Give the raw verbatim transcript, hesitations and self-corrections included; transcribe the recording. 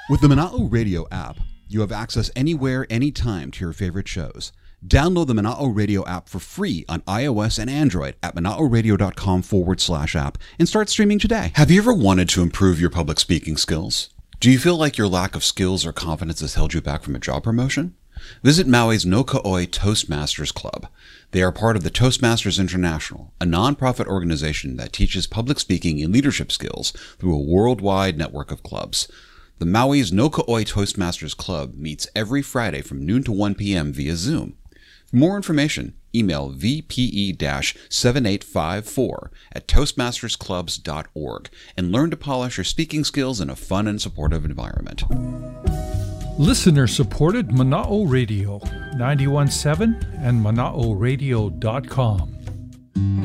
With the Mana'o Radio app, you have access anywhere, anytime to your favorite shows. Download the Mana'o Radio app for free on iOS and Android at mana'oradio.com forward slash app and start streaming today. Have you ever wanted to improve your public speaking skills? Do you feel like your lack of skills or confidence has held you back from a job promotion? Visit Maui's No Ka'oi Toastmasters Club. They are part of the Toastmasters International, a nonprofit organization that teaches public speaking and leadership skills through a worldwide network of clubs. The Maui's No Ka'oi Toastmasters Club meets every Friday from noon to one p.m. via Zoom. For more information, email v p e seven eight five four at toastmasters clubs dot org and learn to polish your speaking skills in a fun and supportive environment. Listener-supported Mana'o Radio, ninety-one point seven and mana'o radio dot com.